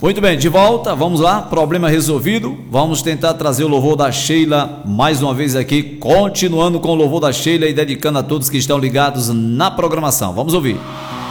Muito bem, de volta, vamos lá, problema resolvido. Vamos tentar trazer o louvor da Sheila mais uma vez aqui, continuando com o louvor da Sheila e dedicando a todos que estão ligados na programação. Vamos ouvir.